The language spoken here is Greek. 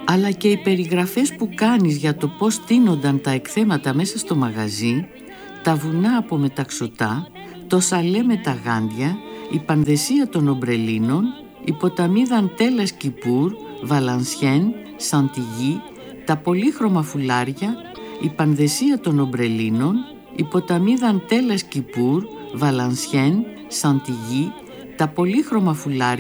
αλλά και οι περιγραφές που κάνεις για το πώς τίνονταν τα εκθέματα μέσα στο μαγαζί, τα βουνά από μεταξωτά, το σαλέ με τα γάντια, η πανδεσία των ομπρελίνων, η ποταμή Δαντέλας Κιπούρ, Βαλανσιέν, Σαντιγί, τα πολύχρωμα φουλάρια, η πανδεσία των ομπρελίνων, η ποταμή Δαντέλας Κιπούρ, Βαλανσιέν, Σαντιγί, τα πολύχρωμα φουλάρια,